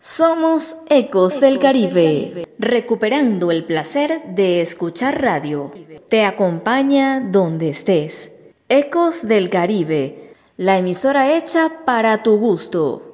Somos Ecos del Caribe, recuperando el placer de escuchar radio. Te acompaña donde estés. Ecos del Caribe, la emisora hecha para tu gusto.